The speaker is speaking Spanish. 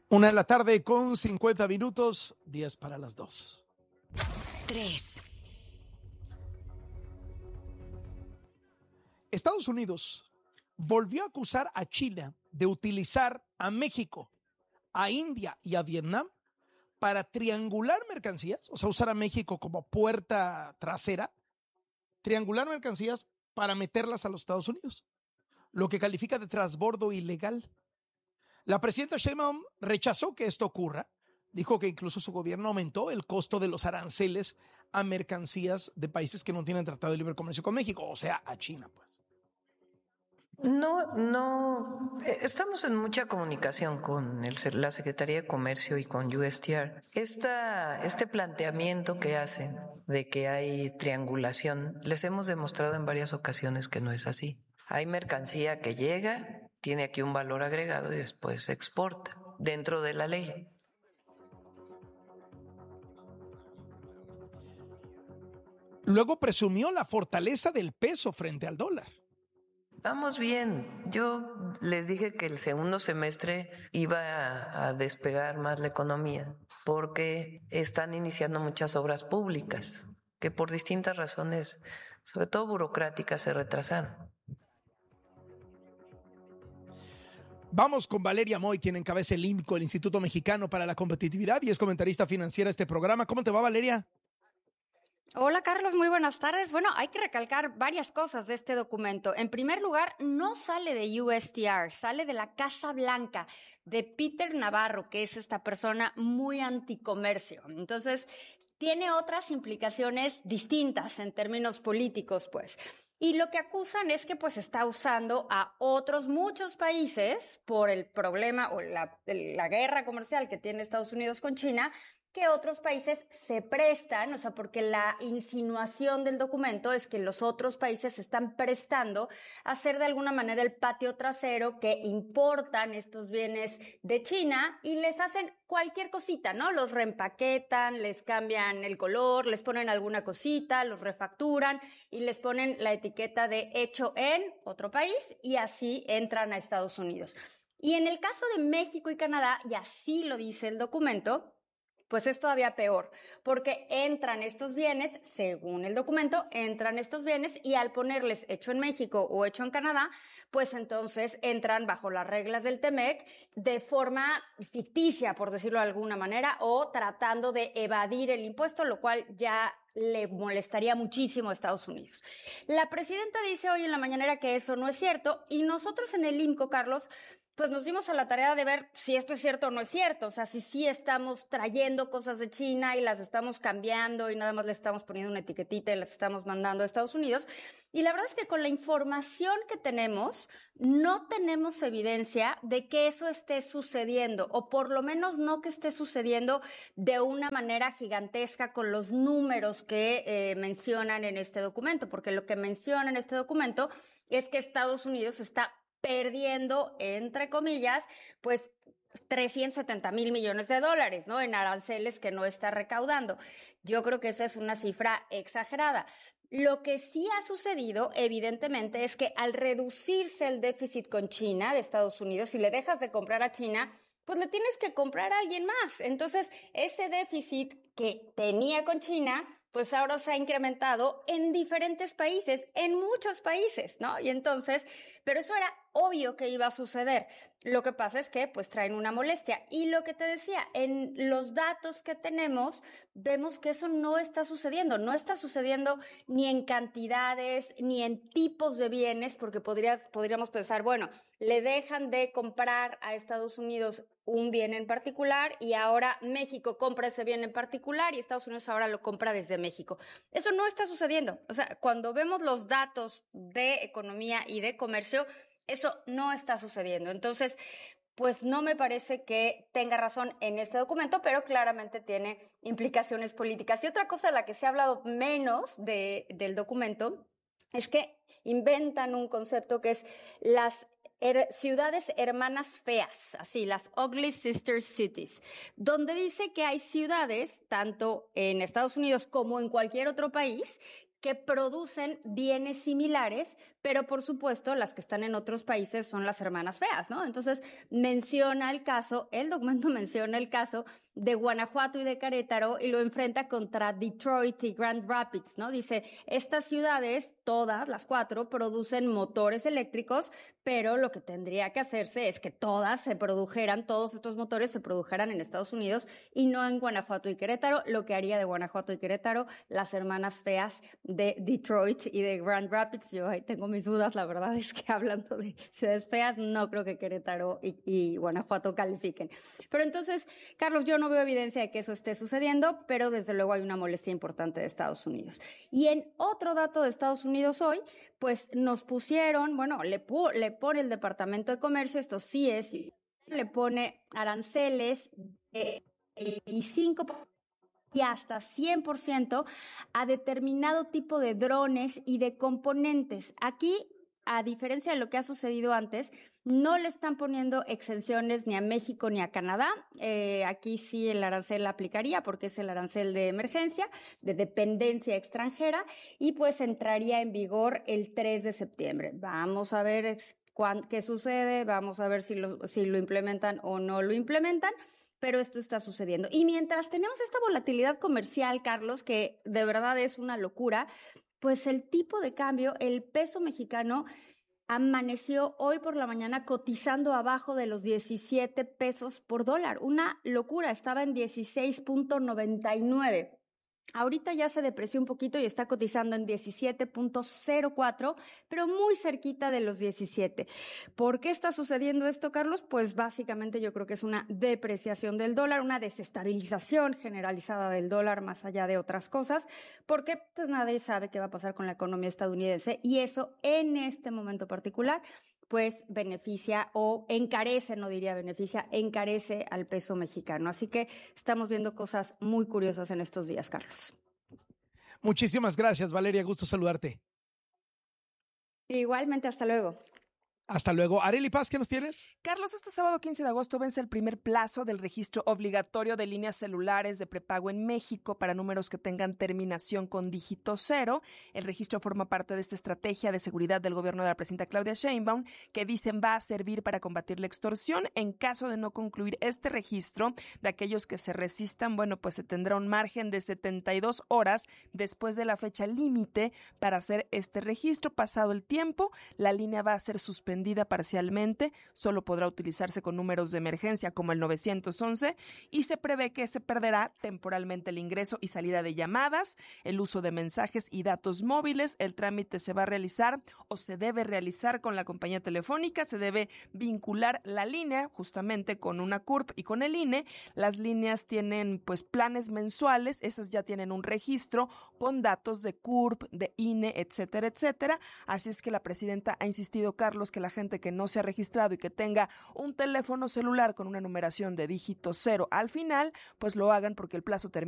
1 de la tarde con 50 minutos, 10 para las 2. 3. Estados Unidos volvió a acusar a China de utilizar a México, a India y a Vietnam para triangular mercancías, o sea, usar a México como puerta trasera, triangular mercancías para meterlas a los Estados Unidos, lo que califica de transbordo ilegal. La presidenta Sheinbaum rechazó que esto ocurra. Dijo que incluso su gobierno aumentó el costo de los aranceles a mercancías de países que no tienen tratado de libre comercio con México, o sea, a China, pues. No, estamos en mucha comunicación con la Secretaría de Comercio y con USTR. Este planteamiento que hacen de que hay triangulación, les hemos demostrado en varias ocasiones que no es así. Hay mercancía que llega, tiene aquí un valor agregado y después se exporta dentro de la ley. Luego presumió la fortaleza del peso frente al dólar. Vamos bien. Yo les dije que el segundo semestre iba a despegar más la economía porque están iniciando muchas obras públicas que por distintas razones, sobre todo burocráticas, se retrasaron. Vamos con Valeria Moy, quien encabeza el IMCO, el Instituto Mexicano para la Competitividad, y es comentarista financiera de este programa. ¿Cómo te va, Valeria? Hola Carlos, muy buenas tardes. Bueno, hay que recalcar varias cosas de este documento. En primer lugar, no sale de USTR, sale de la Casa Blanca, de Peter Navarro, que es esta persona muy anticomercio. Entonces, tiene otras implicaciones distintas en términos políticos, pues. Y lo que acusan es que pues está usando a otros muchos países por el problema o la guerra comercial que tiene Estados Unidos con China, que otros países se prestan, o sea, porque la insinuación del documento es que los otros países se están prestando a hacer de alguna manera el patio trasero, que importan estos bienes de China y les hacen cualquier cosita, ¿no? Los reempaquetan, les cambian el color, les ponen alguna cosita, los refacturan y les ponen la etiqueta de hecho en otro país y así entran a Estados Unidos. Y en el caso de México y Canadá, y así lo dice el documento, pues es todavía peor, porque entran estos bienes, según el documento, entran estos bienes y al ponerles hecho en México o hecho en Canadá, pues entonces entran bajo las reglas del TEMEC de forma ficticia, por decirlo de alguna manera, o tratando de evadir el impuesto, lo cual ya le molestaría muchísimo a Estados Unidos. La presidenta dice hoy en la mañanera que eso no es cierto y nosotros en el IMCO, Carlos, pues nos dimos a la tarea de ver si esto es cierto o no es cierto, o sea, si sí estamos trayendo cosas de China y las estamos cambiando y nada más le estamos poniendo una etiquetita y las estamos mandando a Estados Unidos. Y la verdad es que con la información que tenemos, no tenemos evidencia de que eso esté sucediendo, o por lo menos no que esté sucediendo de una manera gigantesca con los números que mencionan en este documento, porque lo que menciona en este documento es que Estados Unidos está perdiendo, entre comillas, pues 370,000 millones de dólares, ¿no? En aranceles que no está recaudando. Yo creo que esa es una cifra exagerada. Lo que sí ha sucedido, evidentemente, es que al reducirse el déficit con China de Estados Unidos, si le dejas de comprar a China, pues le tienes que comprar a alguien más. Entonces, ese déficit que tenía con China, pues ahora se ha incrementado en diferentes países, en muchos países, ¿no? Y entonces, pero eso era obvio que iba a suceder. Lo que pasa es que pues traen una molestia. Y lo que te decía, en los datos que tenemos, vemos que eso no está sucediendo. No está sucediendo ni en cantidades, ni en tipos de bienes, porque podríamos pensar, bueno, le dejan de comprar a Estados Unidos un bien en particular y ahora México compra ese bien en particular y Estados Unidos ahora lo compra desde México. Eso no está sucediendo. O sea, cuando vemos los datos de economía y de comercio, eso no está sucediendo. Entonces, pues no me parece que tenga razón en este documento, pero claramente tiene implicaciones políticas. Y otra cosa de la que se ha hablado menos del documento es que inventan un concepto que es las ciudades hermanas feas, así, las ugly sister cities, donde dice que hay ciudades, tanto en Estados Unidos como en cualquier otro país, que producen bienes similares, pero por supuesto las que están en otros países son las hermanas feas, ¿no? Entonces el documento menciona el caso de Guanajuato y de Querétaro y lo enfrenta contra Detroit y Grand Rapids, ¿no? Dice, estas ciudades, todas las 4, producen motores eléctricos, pero lo que tendría que hacerse es que todos estos motores se produjeran en Estados Unidos y no en Guanajuato y Querétaro, lo que haría de Guanajuato y Querétaro las hermanas feas de Detroit y de Grand Rapids. Yo ahí tengo mis dudas, la verdad es que hablando de ciudades feas, no creo que Querétaro y Guanajuato califiquen. Pero entonces, Carlos, yo no veo evidencia de que eso esté sucediendo, pero desde luego hay una molestia importante de Estados Unidos. Y en otro dato de Estados Unidos hoy, pues nos pusieron, le pone el Departamento de Comercio, esto sí es, le pone aranceles de 25% y hasta 100% a determinado tipo de drones y de componentes. Aquí, a diferencia de lo que ha sucedido antes, no le están poniendo exenciones ni a México ni a Canadá. Aquí sí el arancel aplicaría porque es el arancel de emergencia, de dependencia extranjera, y pues entraría en vigor el 3 de septiembre. Vamos a ver qué sucede, vamos a ver si lo implementan o no lo implementan. Pero esto está sucediendo. Y mientras tenemos esta volatilidad comercial, Carlos, que de verdad es una locura, pues el tipo de cambio, el peso mexicano, amaneció hoy por la mañana cotizando abajo de los 17 pesos por dólar. Una locura, estaba en 16.99. Ahorita ya se depreció un poquito y está cotizando en 17.04, pero muy cerquita de los 17. ¿Por qué está sucediendo esto, Carlos? Pues básicamente yo creo que es una depreciación del dólar, una desestabilización generalizada del dólar más allá de otras cosas, porque pues nadie sabe qué va a pasar con la economía estadounidense y eso en este momento particular pues beneficia o encarece, no diría beneficia, encarece al peso mexicano. Así que estamos viendo cosas muy curiosas en estos días, Carlos. Muchísimas gracias, Valeria. Gusto saludarte. Igualmente, hasta luego. Hasta luego. Arely Paz, ¿qué nos tienes? Carlos, este sábado 15 de agosto vence el primer plazo del registro obligatorio de líneas celulares de prepago en México para números que tengan terminación con dígito 0. El registro forma parte de esta estrategia de seguridad del gobierno de la presidenta Claudia Sheinbaum, que dicen va a servir para combatir la extorsión. En caso de no concluir este registro, de aquellos que se resistan, pues se tendrá un margen de 72 horas después de la fecha límite para hacer este registro. Pasado el tiempo, la línea va a ser suspendida parcialmente, solo podrá utilizarse con números de emergencia como el 911 y se prevé que se perderá temporalmente el ingreso y salida de llamadas, el uso de mensajes y datos móviles. El trámite se va a realizar o se debe realizar con la compañía telefónica, se debe vincular la línea justamente con una CURP y con el INE. Las líneas tienen planes mensuales, esas ya tienen un registro con datos de CURP, de INE, etcétera, etcétera. Así es que la presidenta ha insistido, Carlos, que la gente que no se ha registrado y que tenga un teléfono celular con una numeración de dígito 0 al final, pues lo hagan porque el plazo termina